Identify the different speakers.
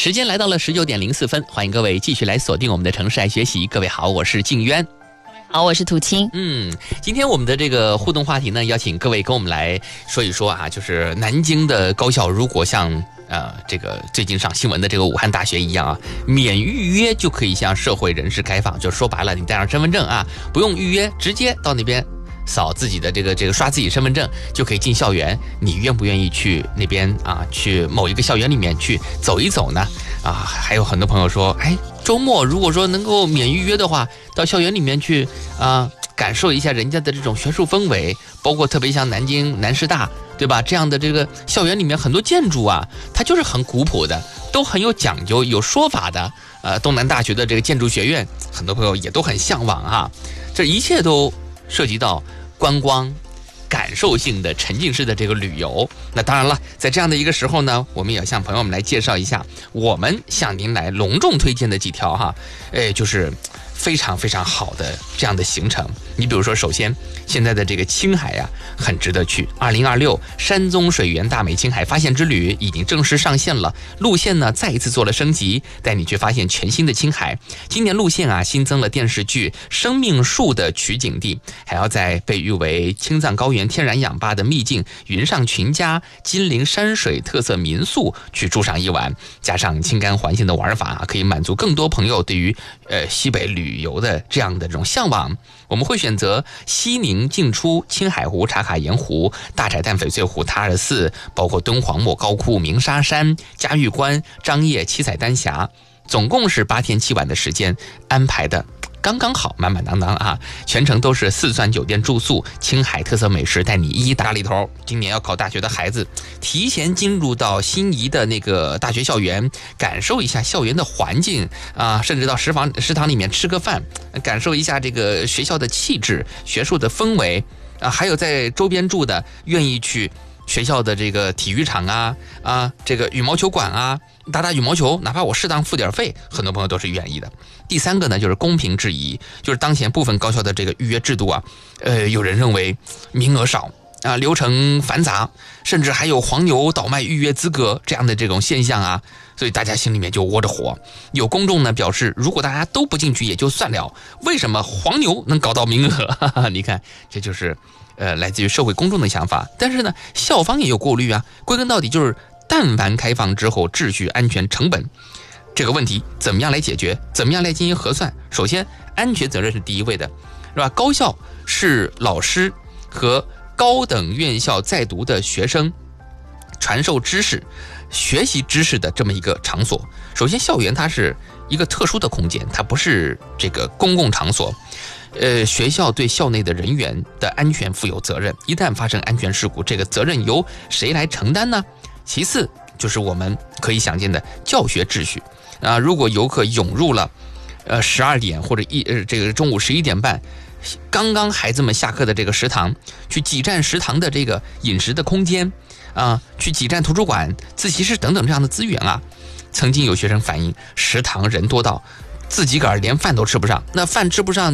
Speaker 1: 时间来到了19:04，欢迎各位继续来锁定我们的城市爱学习。各位好，我是静渊。
Speaker 2: 好，我是土青。
Speaker 1: 今天我们的这个互动话题呢，邀请各位跟我们来说一说啊，就是南京的高校如果像这个最近上新闻的这个武汉大学一样啊，免预约就可以向社会人士开放，就说白了，你带上身份证啊，不用预约，直接到那边扫自己的这个刷自己身份证就可以进校园。你愿不愿意去那边啊？去某一个校园里面去走一走呢？啊，还有很多朋友说，周末如果说能够免预约的话，到校园里面去感受一下人家的这种学术氛围，包括特别像南京南师大，对吧？这样的这个校园里面很多建筑啊，它就是很古朴的，都很有讲究、有说法的。东南大学的这个建筑学院，很多朋友也都很向往啊。这一切都涉及到观光感受性的沉浸式的这个旅游。那当然了，在这样的一个时候呢，我们也要向朋友们来介绍一下我们向您来隆重推荐的几条哈，就是非常非常好的这样的行程。你比如说，首先现在的这个青海呀，很值得去。2026山宗水源大美青海发现之旅已经正式上线了，路线呢再一次做了升级，带你去发现全新的青海。今年路线啊新增了电视剧《生命树》的取景地，还要在被誉为青藏高原天然氧吧的秘境云上群家金陵山水特色民宿去住上一晚，加上青甘环境的玩法，可以满足更多朋友对于西北旅游的这样的这种向往。我们会选择西宁进出、青海湖、茶卡盐湖、大柴旦翡翠湖、塔尔寺，包括敦煌莫高窟、鸣沙山、嘉峪关、张掖、七彩丹霞，总共是8天7晚的时间，安排的刚刚好，满满当当啊！全程都是4钻酒店住宿，青海特色美食带你一一打里头。今年要考大学的孩子，提前进入到心仪的那个大学校园，感受一下校园的环境啊，甚至到食堂里面吃个饭，感受一下这个学校的气质、学术的氛围啊，还有在周边住的，愿意去学校的这个体育场这个羽毛球馆啊，打羽毛球，哪怕我适当付点费，很多朋友都是愿意的。第三个呢，就是公平质疑，就是当前部分高校的这个预约制度啊，有人认为名额少啊，流程繁杂，甚至还有黄牛倒卖预约资格这样的这种现象啊，所以大家心里面就窝着火。有公众呢表示，如果大家都不进去也就算了，为什么黄牛能搞到名额？你看，这就是来自于社会公众的想法。但是呢，校方也有顾虑啊，归根到底就是但凡开放之后，秩序、安全、成本这个问题怎么样来解决，怎么样来进行核算。首先安全责任是第一位的，是吧？高校是老师和高等院校在读的学生传授知识、学习知识的这么一个场所。首先校园它是一个特殊的空间，它不是这个公共场所。学校对校内的人员的安全负有责任，一旦发生安全事故，这个责任由谁来承担呢？其次就是我们可以想见的教学秩序啊，如果游客涌入了12点或者这个中午11点半，刚刚孩子们下课的这个食堂，去挤占食堂的这个饮食的空间啊，去挤占图书馆、自习室等等这样的资源啊。曾经有学生反映，食堂人多到自己个儿连饭都吃不上，那饭吃不上，